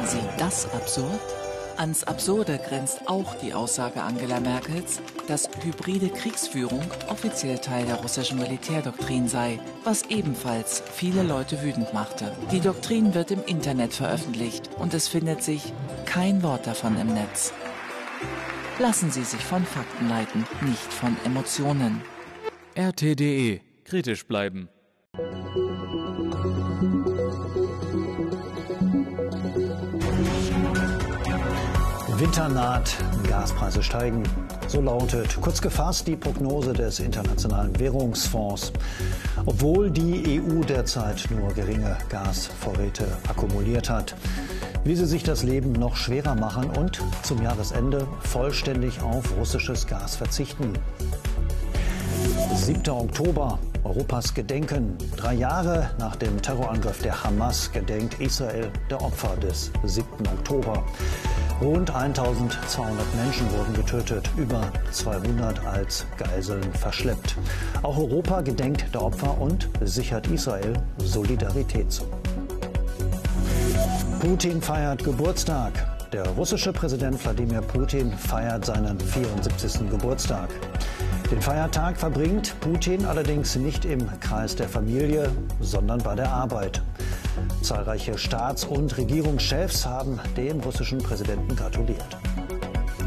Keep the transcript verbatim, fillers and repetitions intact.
Sie das absurd? Ans Absurde grenzt auch die Aussage Angela Merkels, dass hybride Kriegsführung offiziell Teil der russischen Militärdoktrin sei, was ebenfalls viele Leute wütend machte. Die Doktrin wird im Internet veröffentlicht und es findet sich kein Wort davon im Netz. Lassen Sie sich von Fakten leiten, nicht von Emotionen. R T punkt D E. Kritisch bleiben. Winter naht, Gaspreise steigen. So lautet kurz gefasst die Prognose des Internationalen Währungsfonds. Obwohl die E U derzeit nur geringe Gasvorräte akkumuliert hat, will sie sich das Leben noch schwerer machen und zum Jahresende vollständig auf russisches Gas verzichten. siebter Oktober, Europas Gedenken. Drei Jahre nach dem Terrorangriff der Hamas gedenkt Israel der Opfer des siebten Oktober. Rund eintausendzweihundert Menschen wurden getötet, über zweihundert als Geiseln verschleppt. Auch Europa gedenkt der Opfer und sichert Israel Solidarität zu. Putin feiert Geburtstag. Der russische Präsident Wladimir Putin feiert seinen vierundsiebzigsten Geburtstag. Den Feiertag verbringt Putin allerdings nicht im Kreis der Familie, sondern bei der Arbeit. Zahlreiche Staats- und Regierungschefs haben dem russischen Präsidenten gratuliert.